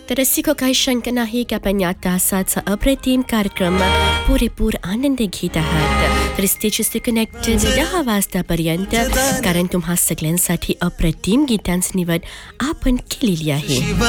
तर रसिको काही शंका नाही की आपण या तासाचा अप्रतिम कार्यक्रम पुरेपूर आनंद घेत आहात. तर स्टेजशी कनेक्टेड 10 वाजतापर्यंत, कारण तुम्हा सगळ्यांसाठी अप्रतिम गीतांची निवड आपण केलेली आहे.